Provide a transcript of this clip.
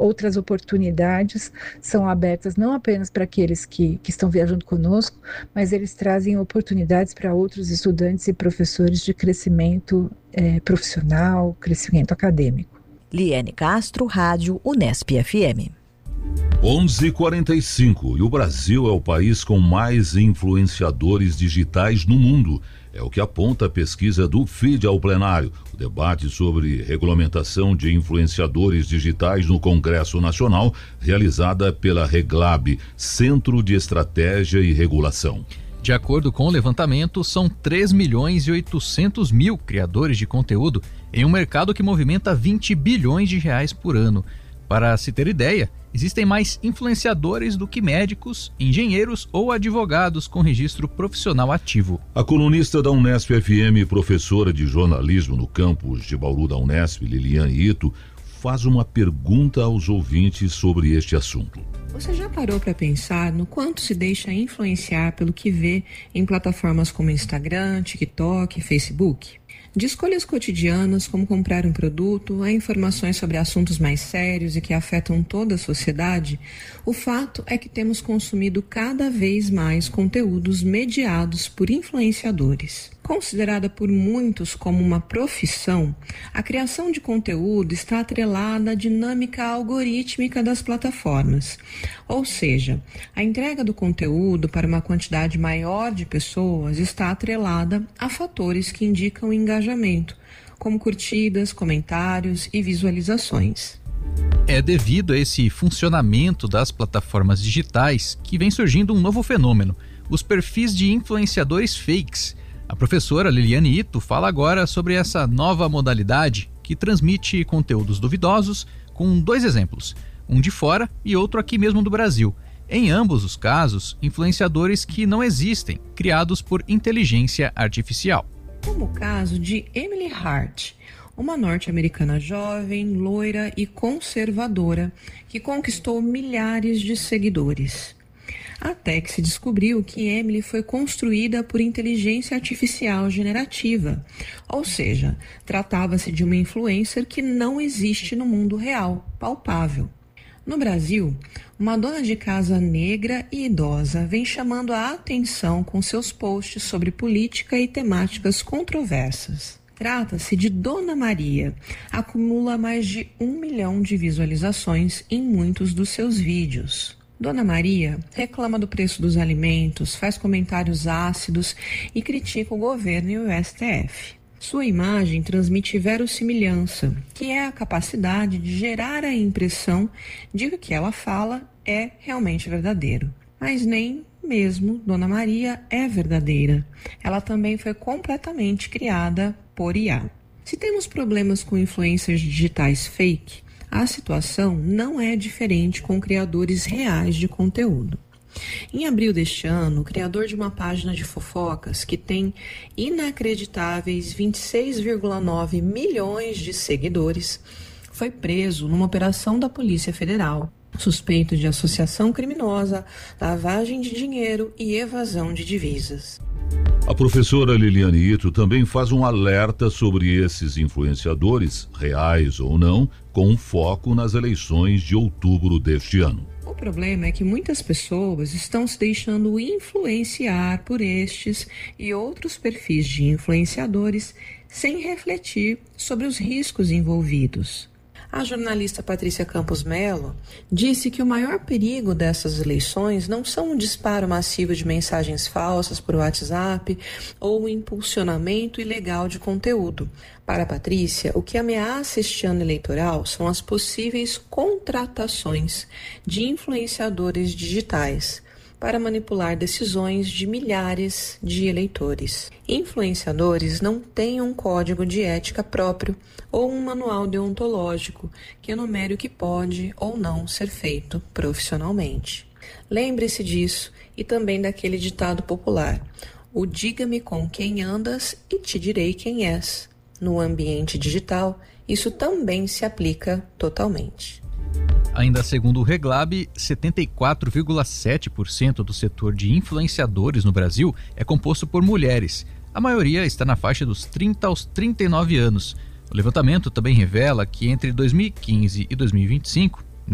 outras oportunidades são abertas não apenas para aqueles que estão viajando conosco, mas eles trazem oportunidades para outros estudantes e professores de crescimento profissional, crescimento acadêmico. Liane Castro, Rádio Unesp FM. 11h45 e o Brasil é o país com mais influenciadores digitais no mundo. É o que aponta a pesquisa do FID ao plenário, o debate sobre regulamentação de influenciadores digitais no Congresso Nacional, realizada pela Reglab, Centro de Estratégia e Regulação. De acordo com o levantamento, são 3.800.000 criadores de conteúdo em um mercado que movimenta 20 bilhões de reais por ano. Para se ter ideia, existem mais influenciadores do que médicos, engenheiros ou advogados com registro profissional ativo. A colunista da Unesp FM e professora de jornalismo no campus de Bauru da Unesp, Liliane Ito, faz uma pergunta aos ouvintes sobre este assunto. Você já parou para pensar no quanto se deixa influenciar pelo que vê em plataformas como Instagram, TikTok e Facebook? De escolhas cotidianas, como comprar um produto, a informações sobre assuntos mais sérios e que afetam toda a sociedade, o fato é que temos consumido cada vez mais conteúdos mediados por influenciadores. Considerada por muitos como uma profissão, a criação de conteúdo está atrelada à dinâmica algorítmica das plataformas. Ou seja, a entrega do conteúdo para uma quantidade maior de pessoas está atrelada a fatores que indicam engajamento, como curtidas, comentários e visualizações. É devido a esse funcionamento das plataformas digitais que vem surgindo um novo fenômeno, os perfis de influenciadores fakes. A professora Liliane Ito fala agora sobre essa nova modalidade que transmite conteúdos duvidosos com 2 exemplos, um de fora e outro aqui mesmo do Brasil. Em ambos os casos, influenciadores que não existem, criados por inteligência artificial. Como o caso de Emily Hart, uma norte-americana jovem, loira e conservadora que conquistou milhares de seguidores. Até que se descobriu que Emily foi construída por inteligência artificial generativa, ou seja, tratava-se de uma influencer que não existe no mundo real, palpável. No Brasil, uma dona de casa negra e idosa vem chamando a atenção com seus posts sobre política e temáticas controversas. Trata-se de Dona Maria, acumula mais de 1 milhão de visualizações em muitos dos seus vídeos. Dona Maria reclama do preço dos alimentos, faz comentários ácidos e critica o governo e o STF. Sua imagem transmite verossimilhança, que é a capacidade de gerar a impressão de que o que ela fala é realmente verdadeiro. Mas nem mesmo Dona Maria é verdadeira. Ela também foi completamente criada por IA. Se temos problemas com influencers digitais fake, a situação não é diferente com criadores reais de conteúdo. Em abril deste ano, o criador de uma página de fofocas que tem inacreditáveis 26,9 milhões de seguidores foi preso numa operação da Polícia Federal, suspeito de associação criminosa, lavagem de dinheiro e evasão de divisas. A professora Liliane Ito também faz um alerta sobre esses influenciadores, reais ou não, com foco nas eleições de outubro deste ano. O problema é que muitas pessoas estão se deixando influenciar por estes e outros perfis de influenciadores sem refletir sobre os riscos envolvidos. A jornalista Patrícia Campos Melo disse que o maior perigo dessas eleições não são o disparo massivo de mensagens falsas por WhatsApp ou o impulsionamento ilegal de conteúdo. Para a Patrícia, o que ameaça este ano eleitoral são as possíveis contratações de influenciadores digitais para manipular decisões de milhares de eleitores. Influenciadores não têm um código de ética próprio ou um manual deontológico que enumere o que pode ou não ser feito profissionalmente. Lembre-se disso e também daquele ditado popular: o diga-me com quem andas e te direi quem és. No ambiente digital, isso também se aplica totalmente. Ainda segundo o Reglab, 74,7% do setor de influenciadores no Brasil é composto por mulheres. A maioria está na faixa dos 30 aos 39 anos. O levantamento também revela que entre 2015 e 2025,